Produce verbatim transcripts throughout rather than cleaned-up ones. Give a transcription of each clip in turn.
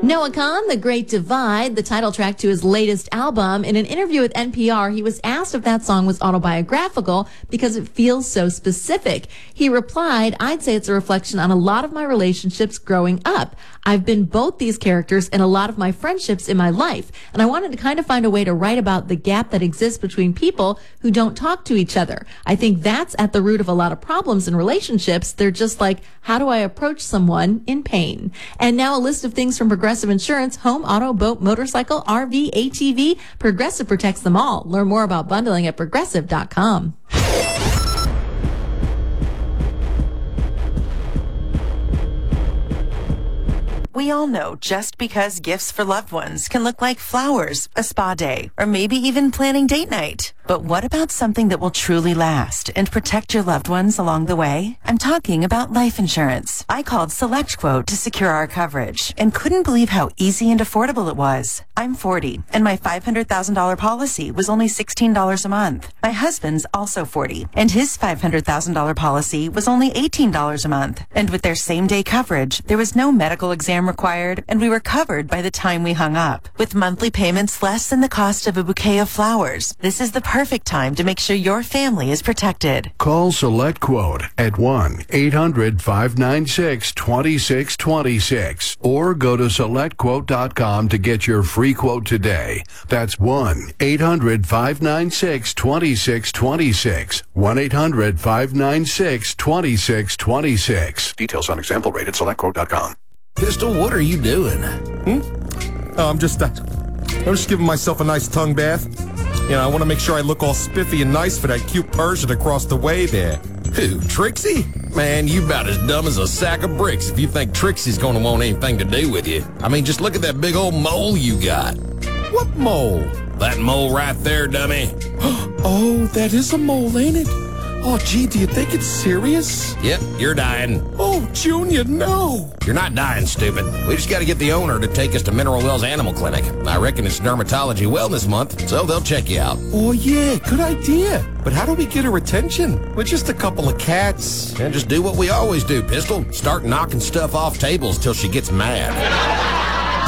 Noah Kahan, The Great Divide, the title track to his latest album. In an interview with N P R, he was asked if that song was autobiographical because it feels so specific. He replied, "I'd say it's a reflection on a lot of my relationships growing up. I've been both these characters in a lot of my friendships in my life, and I wanted to kind of find a way to write about the gap that exists between people who don't talk to each other. I think that's at the root of a lot of problems in relationships. They're just like, how do I approach someone in pain?" And now a list of things from Progressive Insurance: home, auto, boat, motorcycle, R V, A T V. Progressive protects them all. Learn more about bundling at progressive dot com. We all know just because gifts for loved ones can look like flowers, a spa day, or maybe even planning date night. But what about something that will truly last and protect your loved ones along the way? I'm talking about life insurance. I called SelectQuote to secure our coverage and couldn't believe how easy and affordable it was. I'm forty, and my five hundred thousand dollars policy was only sixteen dollars a month. My husband's also forty, and his five hundred thousand dollars policy was only eighteen dollars a month. And with their same-day coverage, there was no medical exam required, and we were covered by the time we hung up. With monthly payments less than the cost of a bouquet of flowers, this is the perfect time to make sure your family is protected. Call SelectQuote at one eight hundred five nine six two six two six or go to select quote dot com to get your free quote today. That's one eight hundred five nine six two six two six. one eight hundred five nine six two six two six. Details on example rate at select quote dot com. Pistol, what are you doing? Hmm? Oh, I'm just, uh, I'm just giving myself a nice tongue bath. You know, I want to make sure I look all spiffy and nice for that cute Persian across the way there. Who, Trixie? Man, you about as dumb as a sack of bricks if you think Trixie's going to want anything to do with you. I mean, just look at that big old mole you got. What mole? That mole right there, dummy. Oh, that is a mole, ain't it? Oh, gee, do you think it's serious? Yep, you're dying. Oh, Junior, no. You're not dying, stupid. We just got to get the owner to take us to Mineral Wells Animal Clinic. I reckon it's Dermatology Wellness Month, so they'll check you out. Oh, yeah, good idea. But how do we get her attention? We're just a couple of cats. And just do what we always do, Pistol. Start knocking stuff off tables till she gets mad.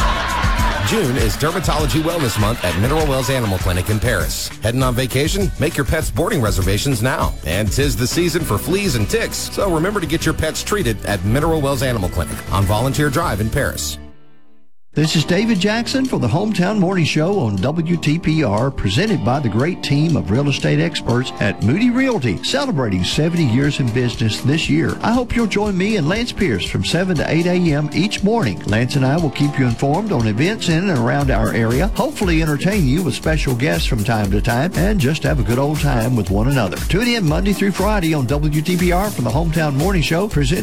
June is Dermatology Wellness Month at Mineral Wells Animal Clinic in Paris. Heading on vacation? Make your pet's boarding reservations now. And 'tis the season for fleas and ticks, so remember to get your pets treated at Mineral Wells Animal Clinic on Volunteer Drive in Paris. This is David Jackson for the Hometown Morning Show on W T P R, presented by the great team of real estate experts at Moody Realty, celebrating seventy years in business this year. I hope you'll join me and Lance Pierce from seven to eight a.m. each morning. Lance and I will keep you informed on events in and around our area, hopefully entertain you with special guests from time to time, and just have a good old time with one another. Tune in Monday through Friday on W T P R for the Hometown Morning Show, presented